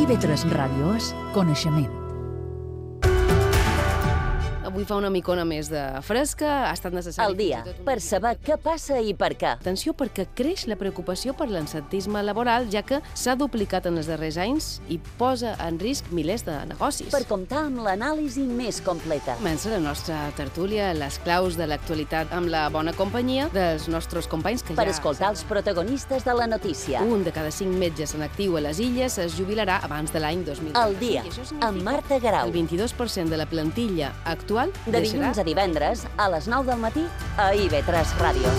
IB3 Ràdio és coneixement. Avui fa una micona més de fresca, ha estat necessari... Al dia, per saber què passa i per què. Atenció, perquè creix la preocupació per l'absentisme laboral, ja que s'ha duplicat en els darrers anys i posa en risc milers de negocis. Per comptar amb l'anàlisi més completa. Comença la nostra tertúlia, les claus de l'actualitat amb la bona companyia dels nostres companys que per escoltar els protagonistes de la notícia. Un de cada 5 metges en actiu a les Illes es jubilarà abans de l'any 2020. Al dia, amb Marta Garau. El 22% de la plantilla actual de dilluns a divendres, a les 9 del matí, a IB3 Ràdio.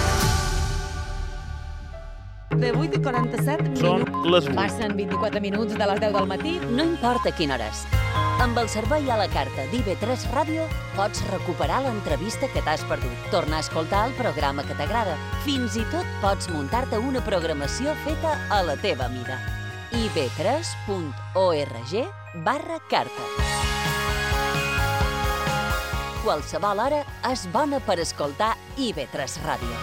De 8:47 Són les 8. Passen 24 minuts de les 10 del matí. No importa quina hora és. Amb el servei a la carta d'IB3 Ràdio pots recuperar l'entrevista que t'has perdut, tornar a escoltar el programa que t'agrada. Fins i tot pots muntar-te una programació feta a la teva mida. ib3.org/carta. Qualsevol hora és bona per escoltar IB3 Ràdio.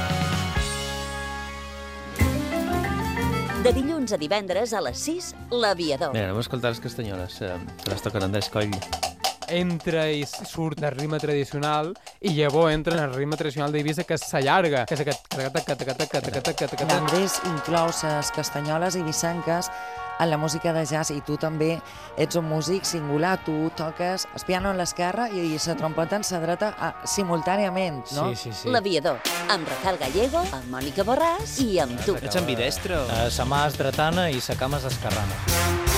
De dilluns a divendres a les 6, l'Aviador. Mira, anem a escoltar les castanyoles, que les toquen Andrés Coll. Entra i surt del ritme tradicional i llavors entra en el ritme tradicional d'Eivissa, que s'allarga, que és aquest... L'Andrés inclou les castanyoles i vissanques en la música de jazz, i tu també ets un músic singular, tu toques el piano en l'esquerra i la trompeta en la dreta simultàniament, no? Sí. L'Aviador, amb Rafael Gallego, amb Mònica Borràs i amb tu. Ets ambidestro. Sa mà és dretana i sa cama és esquerrana.